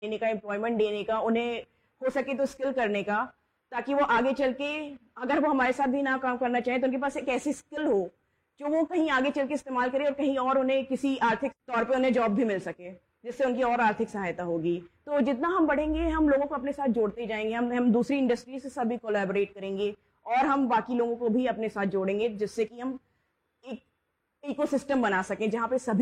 देने का, एम्प्लॉयमेंट देने का, उन्हें हो सके तो स्किल करने का, ताकि वो आगे चल के अगर वो हमारे साथ भी ना काम करना चाहें तो उनके पास एक ऐसी स्किल हो जो वो कहीं आगे चल के इस्तेमाल करें और कहीं और उन्हें किसी आर्थिक तौर पे उन्हें जॉब भी मिल सके, जिससे उनकी और आर्थिक सहायता होगी। तो जितना हम बढ़ेंगे हम लोगों को अपने साथ जोड़ते जाएंगे, हम दूसरी इंडस्ट्री से सभी कोलैबोरेट करेंगे और हम बाकी लोगों को भी अपने साथ जोड़ेंगे, जिससे कि हम एक इकोसिस्टम बना सकें जहाँ पे सभी